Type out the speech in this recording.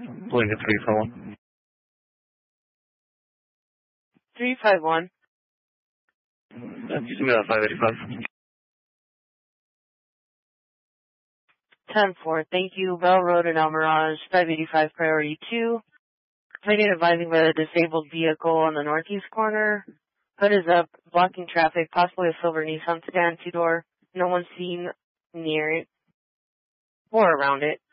Lincoln 351. 351. You got 585. 10-4. Thank you. Bell Road in El Mirage, 585 priority 2. Finding advising by the disabled vehicle on the northeast corner. Hood is up, blocking traffic, possibly a silver Nissan sedan, 2-door. No one seen near it or around it.